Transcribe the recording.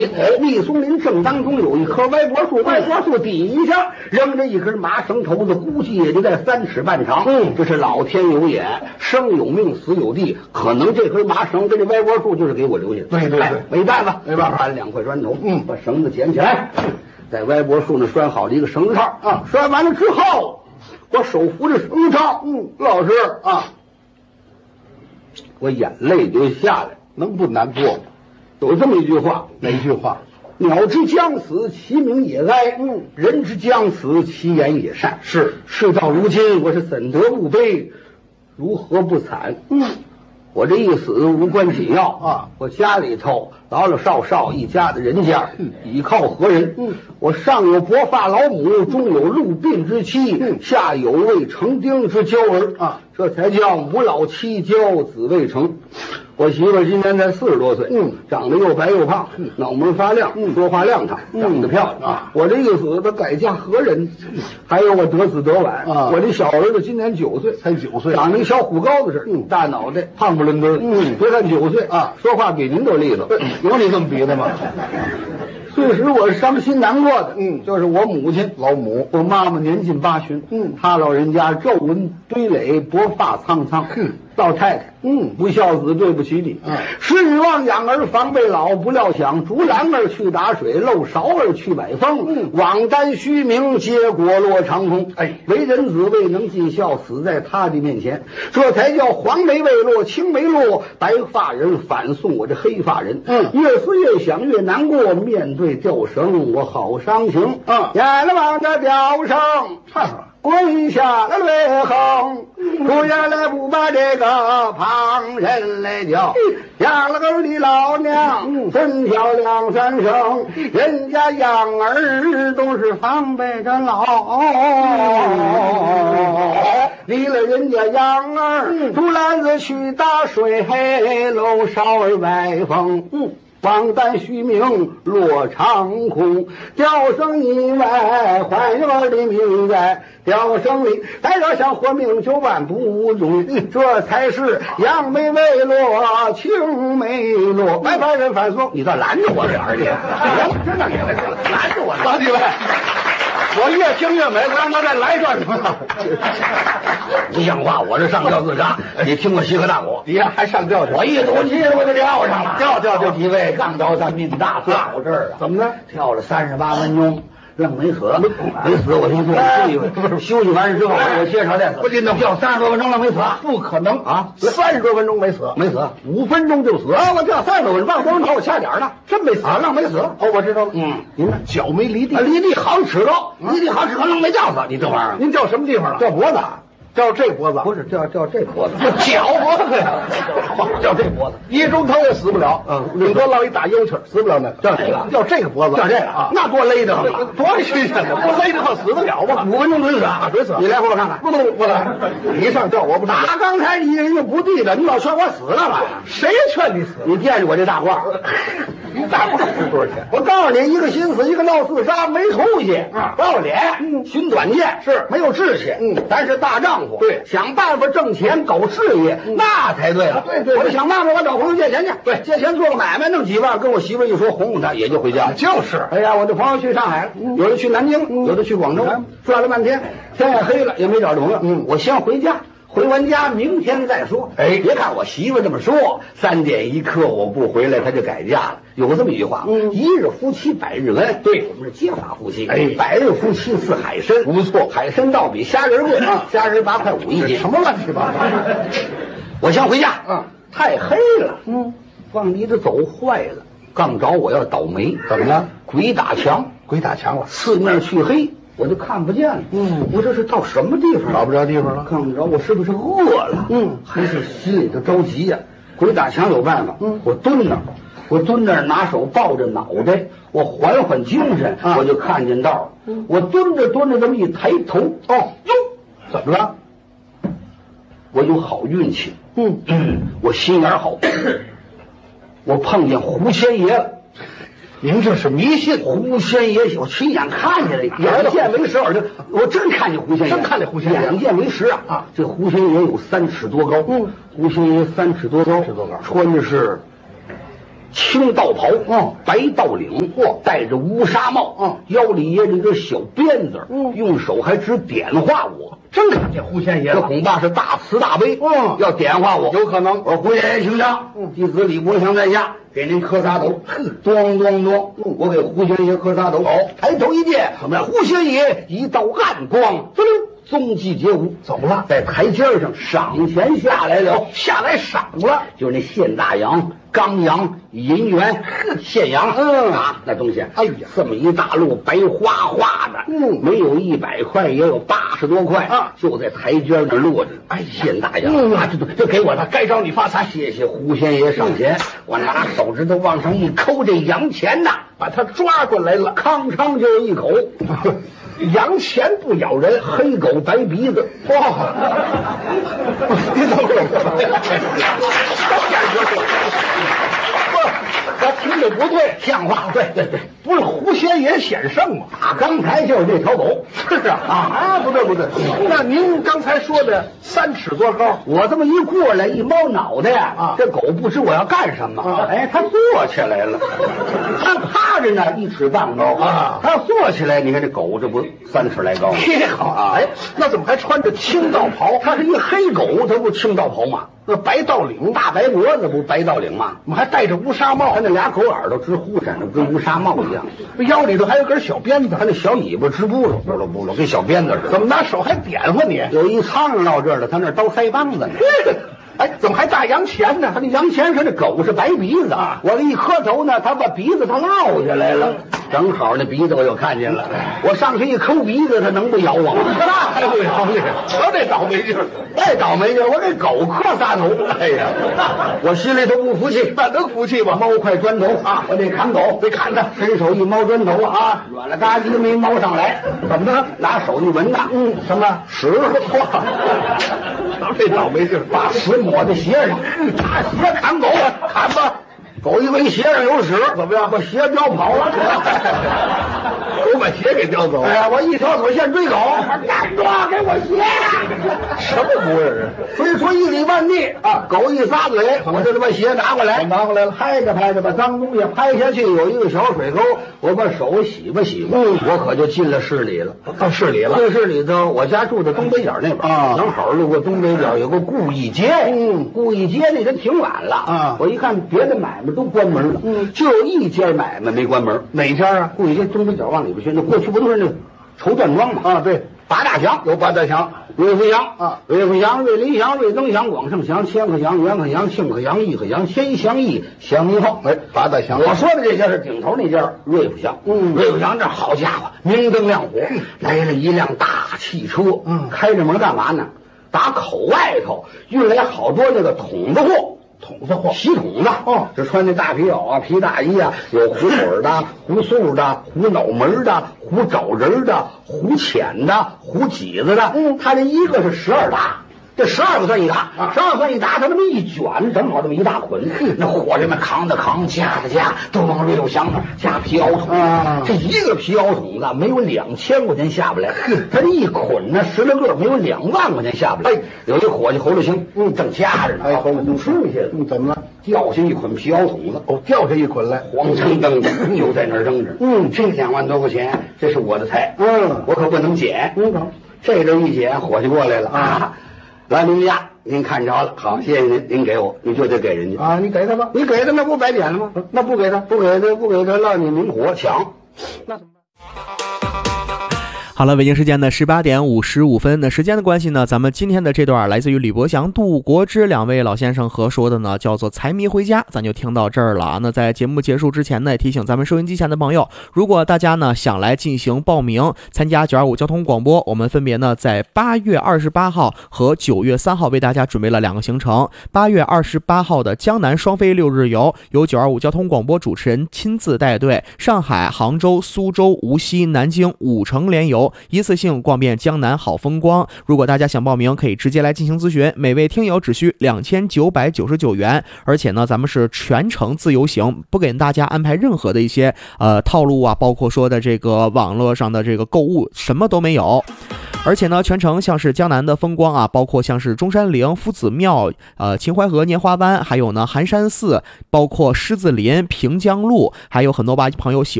密松林正当中有一棵歪脖树，歪脖树底下扔着一根麻绳头子，估计也就在3尺半长。这是老天有眼，生有命，死有地，可能这根麻绳跟这歪脖树就是给我留下的。 对， 没办法， 搬 2块砖头，把绳子捡起来，在歪脖树那拴好了一个绳子套啊。拴完了之后，我手扶着绳子套，老师啊，我眼泪就下来， 能不难过吗？ 有这么一句话， 哪一句话？ 鸟之将死，其鸣也哀；人之将死，其言也善。 是， 事到如今，我是怎得不悲，如何不惨？我这一死无关紧要啊！我家里头老老少少一家的人家，倚靠何人？我上有薄发老母，中有禄病之妻，下有未成丁之娇儿啊！这才叫母老妻娇子未成。我媳妇今年才40多岁，长得又白又胖，脑门发亮，说话亮堂，长得漂亮啊！我这一死，她改嫁何人？还有我得死得晚啊！我这小儿子今年9岁， 才9岁， 长得跟小虎羔子似的，大脑袋，胖不伦敦，别看9岁啊，说话比您都利索。 有你这么比的吗？ 最使我伤心难过的，就是我母亲老母， 我妈妈年近80，她老人家皱纹堆垒，薄发苍苍，老太太，不孝子，对不起你。施女望养儿防备老，不料想竹篮儿去打水，漏勺儿去买风。枉担虚名，结果落长空。为人子未能尽孝，死在他的面前，这才叫黄梅未落，青梅落，白发人反送我这黑发人。越思越想越难过，面对吊绳我好伤情。眼了望着吊绳， 唱上。 跪下了泪横，不原来不把这个旁人来叫，养了个的老娘真漂亮3声，人家养儿都是防备着老，离了人家养儿，竹篮子去打水，漏勺儿外风。枉担虚名落长空，吊绳以外，还有儿的命在吊绳里，待着想活命就万不中，这才是杨梅未落，青梅落。白发人反送，你倒拦着我点儿去，真的拦着我， 老几位。我越听越美，我让他再来一段什么？ 不像话！我这上吊自杀，你听过西河大鼓？ 你呀还上吊去？ 我一赌气我就跳上了， 跳！ 几位杠着咱命大，跳这儿啊？ 怎么了？ 跳了38分钟。愣没死，我先坐休息完之后，我接着再死。 不行， 跳30多分钟愣没死， 不可能啊 ！30多分钟没死 ，5分钟就死啊！我跳30多分钟，往多跑我掐点呢， 真没死，愣没死。 哦，我知道了。 您呢？ 脚没离地， 离地好几尺高，离地好几尺高，愣没吊死。你这玩意儿， 您吊什么地方了？ 吊脖子。 吊这脖子不是吊这脖子， 脚脖子呀， 吊这脖子， 一中头也死不了，顶多落一打腰气，死不了那个。吊这个脖子， 吊这个啊，那多勒得慌， 多新鲜的，不勒得慌死得了吗 ？5分钟准死啊， 准死！ 你来回我看看， 不来，你上吊我不上。 刚才你人家不地的，你老劝我死了吧？ 谁劝你死？ 你惦记我这大褂， 你大褂值多少钱？ 我告诉你，一个心死，一个闹自杀，没出息，不要脸，寻短见， 是没有志气。咱是大丈夫， 对， 想办法挣钱搞事业，那才对了。 对， 我想办法，我找朋友借钱去， 对， 借钱做个买卖，弄几万，跟我媳妇一说，哄哄她，也就回家了。 就是， 哎呀，我的朋友去上海了，有的去南京，有的去广州，转了半天，天也黑了，也没找着了。我先回家。回完家，明天再说。别看我媳妇这么说，3点一刻我不回来，她就改嫁了。有这么一句话，一日夫妻百日恩。对，我们是结发夫妻。百日夫妻似海参， 不错， 海参倒比虾仁贵啊，虾仁8块5一斤。 什么乱七八糟？ 我先回家。太黑了。往里头走坏了，刚着我要倒霉。 怎么了？ 鬼打墙了，四面黢黑。我就看不见了。我这是到什么地方？ 找不着地方了。 看不着，我是不是饿了？还是心里头着急呀？鬼打墙有办法。我蹲那儿，拿手抱着脑袋，我缓缓精神，我就看见道。我蹲着，这么一抬头，怎么了？我有好运气。我心眼好，我碰见狐仙爷了。 您这是迷信， 狐仙爷，我亲眼看见了，眼见为实，我真看见狐仙爷， 真看见狐仙爷， 眼见为实啊！这狐仙爷有3尺多高，狐仙爷3尺多高，穿的是青道袍，白道领，戴着乌纱帽，腰里掖着一个小鞭子，用手还只点化我。 真看见胡仙爷了， 这恐怕是大慈大悲，要点化我， 有可能。 我说胡仙爷请上，弟子李国强在下，给您磕仨头。咚咚咚，我给胡仙爷磕仨头。抬头一见，怎么样？胡仙爷一道暗光，踪迹皆无， 走了， 在台阶上赏钱下来了， 下来赏了， 就是那现大洋、钢洋、银元、现洋，那东西，哎呀，这么一大摞白花花的，没有100块，也有80多块啊，就在台阶那落着。哎，现大洋，这给我的，该找你发财。谢谢胡仙爷上前，我拿手指头往上一抠，这洋钱呐， 把他抓过来了， 吭吭就一口。 洋钱不咬人， 黑狗白鼻子。 哇！你等会儿，我听着不对， 像话？对， 不是胡仙爷显圣吗？ 刚才就是这条狗。 是不对。那您刚才说的3尺多高， 我这么一过来，一猫脑袋呀，这狗不知我要干什么，它坐起来了。它趴着呢，1尺半高啊，它坐起来，你看这狗这不3尺来高？ 好啊！那怎么还穿着青道袍？ 它是一黑狗，它不青道袍吗？ 那白道领， 大白脖子不白道领吗？ 我们还戴着乌纱帽， 它那俩狗耳朵直呼闪着，跟乌纱帽一样。 腰里头还有根小鞭子， 它那小尾巴直布噜布噜布噜，跟小鞭子似的。 怎么拿手还点化你？ 有一苍蝇到这儿了，它那叨腮帮子呢。 怎么还大洋钱呢？ 他那洋钱是那狗是白鼻子啊！我这一磕头呢，他把鼻子他落下来了，正好那鼻子我又看见了。我上去一抠鼻子，他能不咬我吗？ 那还不咬你？瞧这倒霉劲儿， 太倒霉劲儿！我给狗磕仨头，哎呀，我心里头不服气， 那能服气吗？ 猫块砖头啊！我得砍狗， 得砍它， 伸手一猫砖头啊，软了嘎叽没猫上来，怎么着？拿手一闻呐，什么屎？ 这倒霉劲儿， 把屎抹在鞋上，拿鞋砍狗，砍吧。狗一闻鞋上有屎， 怎么样？ 把鞋叼跑了。 狗把鞋给叼走。 哎呀，我一条腿现追狗，赶住给我鞋！ 什么模样啊？ 所以说1里万地啊，狗一撒嘴，我就得把鞋拿过来，拍着拍着把脏东西拍下去，有一个小水沟，我把手洗吧洗吧，我可就进了市里了。 到市里了。 这市里头，我家住在东北角那边啊，正好路过东北角有个顾义街，顾义街那天挺晚了啊，我一看别的买卖都关门了，就有一家买卖没关门。 哪家啊？ 顾义街东北角往里边去，那过去不都是那绸缎庄吗？ 啊，对。 8大祥有8大祥，瑞福祥啊，瑞福祥、瑞林祥、瑞增祥、广盛祥、千鹤祥、元鹤祥、庆鹤祥、义鹤祥、千祥义、祥一号。 8大祥。 我说的这家是顶头那家瑞福祥。瑞福祥这好家伙，明灯亮火，来了一辆大汽车，开着门干嘛呢？打口外头运来好多那个筒子货。洗桶的就穿那大皮袄啊、皮大衣啊，有糊腿的、糊素的、糊脑门的、糊爪人的、糊浅的、糊脊子的。他这一个是12打，这12个算一打，12个算一打，他这么一卷，正好这么一大捆。那伙计们扛的扛，夹的夹，都往瑞福祥那加皮袄桶。这一个皮袄桶子没有2000块钱下不来，他这一捆呢10来个没有2万块钱下不来。有一伙计侯了星，正夹着呢，侯了星吃一些， 怎么了？ 掉下一捆皮袄桶子， 掉下一捆来， 黄澄澄的，就在那儿扔着。这2万多块钱，这是我的财，我可不能捡。这阵一捡，伙计过来了啊，来您家，您看着了，好，谢谢您，您给我，你就得给人家啊，你给他吧， 你给他那不白捡了吗？那不给他，不给他，让你明火抢，那怎么办？ 好了，北京时间的18点55分。那时间的关系呢，咱们今天的这段来自于李伯祥、杜国之2位老先生合说的呢，叫做财迷回家，咱就听到这儿了啊。那在节目结束之前呢，提醒咱们收音机前的朋友，如果大家呢想来进行报名参加925交通广播，我们分别呢在8月28号和9月3号为大家准备了2个行程。8月28号的江南双飞6日游，由925交通广播主持人亲自带队，上海、杭州、苏州、无锡、南京5城联游，一次性逛遍江南好风光。如果大家想报名，可以直接来进行咨询，每位听友只需2999元，而且呢咱们是全程自由行，不给大家安排任何的一些套路啊，包括说的这个网络上的这个购物什么都没有。 而且呢，全程像是江南的风光啊，包括像是中山陵、夫子庙、秦淮河、年华湾，还有呢寒山寺，包括狮子林、平江路，还有很多吧朋友喜